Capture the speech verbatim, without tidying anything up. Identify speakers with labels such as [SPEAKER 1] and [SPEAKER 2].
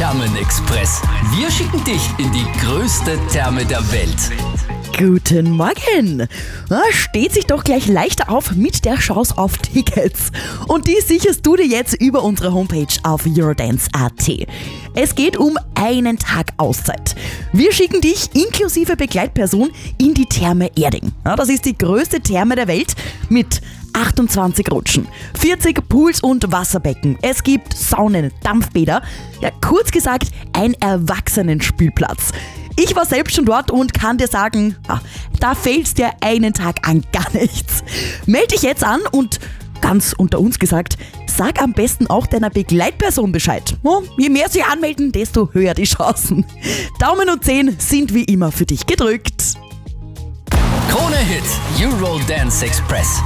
[SPEAKER 1] Thermenexpress. Wir schicken dich in die größte Therme der Welt.
[SPEAKER 2] Guten Morgen! Na, steht sich doch gleich leichter auf mit der Chance auf Tickets. Und die sicherst du dir jetzt über unsere Homepage auf eurodance punkt at. Es geht um einen Tag Auszeit. Wir schicken dich inklusive Begleitperson in die Therme Erding. Ja, das ist die größte Therme der Welt mit achtundzwanzig Rutschen, vierzig Pools und Wasserbecken. Es gibt Saunen, Dampfbäder. Ja, kurz gesagt, ein Erwachsenenspielplatz. Ich war selbst schon dort und kann dir sagen, da fehlt's dir einen Tag an gar nichts. Meld dich jetzt an und ganz unter uns gesagt, sag am besten auch deiner Begleitperson Bescheid. Je mehr sie anmelden, desto höher die Chancen. Daumen und Zehen sind wie immer für dich gedrückt.
[SPEAKER 1] Krone Hit, Eurodance Express.